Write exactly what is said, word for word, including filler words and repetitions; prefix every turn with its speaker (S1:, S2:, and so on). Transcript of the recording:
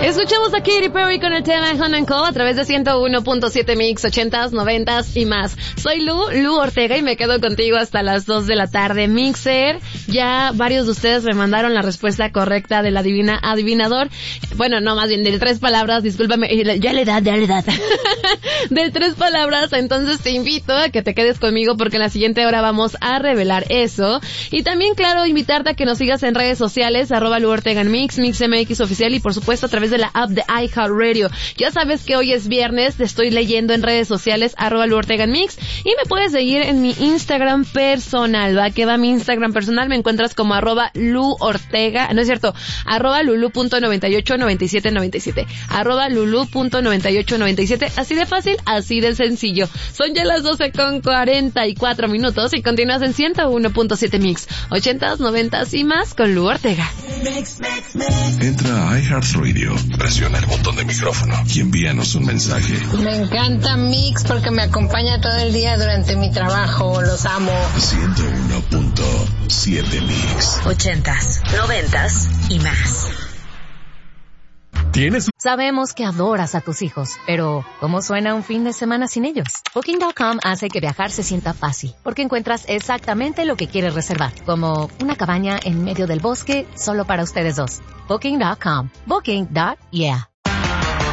S1: Escuchamos a Katy Perry con el tema Hon and Co a través de ciento uno punto siete Mix, ochentas, noventas y más. Soy Lu, Lu Ortega, y me quedo contigo hasta las dos de la tarde. Mixer, ya varios de ustedes me mandaron la respuesta correcta del adivina, adivinador. Bueno, no, más bien del tres palabras, discúlpame, ya le da, ya le da. Del tres palabras, entonces te invito a que te quedes conmigo porque en la siguiente hora vamos a revelar eso. Y también, claro, invitarte a que nos sigas en redes sociales, arroba Lu Ortega en Mix, Mix M X Oficial, y por supuesto a través de la app de iHeartRadio. Ya sabes que hoy es viernes, te estoy leyendo en redes sociales, arroba Lu Ortega en Mix, y me puedes seguir en mi Instagram personal, va, que va mi Instagram personal, me encuentras como arroba Lu Ortega, no es cierto, arroba lulu punto noventa y ocho noventa y siete noventa y siete, arroba lulu punto noventa y ocho noventa y siete, así de fácil, así de sencillo. Son ya las doce con cuarenta y cuatro minutos y continúas en ciento uno punto siete Mix, ochentas, noventas y más con Lu Ortega.
S2: Entra a iHeartRadio, presiona el botón de micrófono y envíanos un mensaje.
S3: Me encanta Mix porque me acompaña todo el día durante mi trabajo, los amo.
S2: ciento uno punto siete Mix.
S4: Ochentas, noventas y más.
S2: ¿Tienes?
S5: Sabemos que adoras a tus hijos, pero ¿cómo suena un fin de semana sin ellos? Booking punto com hace que viajar se sienta fácil, porque encuentras exactamente lo que quieres reservar, como una cabaña en medio del bosque solo para ustedes dos. Booking punto com. Booking. Yeah.